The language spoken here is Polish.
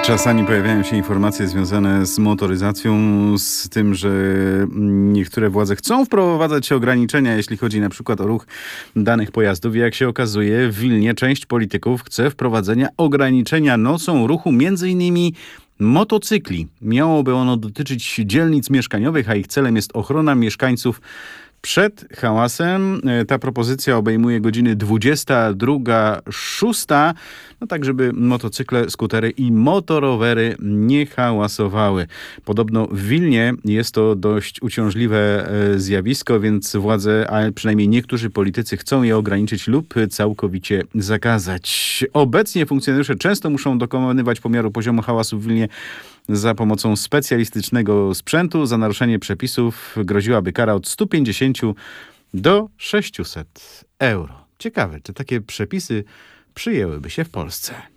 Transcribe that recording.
Czasami pojawiają się informacje związane z motoryzacją, z tym, że niektóre władze chcą wprowadzać ograniczenia, jeśli chodzi na przykład o ruch danych pojazdów. Jak się okazuje, w Wilnie część polityków chce wprowadzenia ograniczenia nocą ruchu m.in. motocykli. Miałoby ono dotyczyć dzielnic mieszkaniowych, a ich celem jest ochrona mieszkańców przed hałasem. Ta propozycja obejmuje godziny 22:06, tak żeby motocykle, skutery i motorowery nie hałasowały. Podobno w Wilnie jest to dość uciążliwe zjawisko, więc władze, a przynajmniej niektórzy politycy chcą je ograniczyć lub całkowicie zakazać. Obecnie funkcjonariusze często muszą dokonywać pomiaru poziomu hałasu w Wilnie za pomocą specjalistycznego sprzętu. Za naruszenie przepisów groziłaby kara od 150 do 600 euro. Ciekawe, czy takie przepisy przyjęłyby się w Polsce.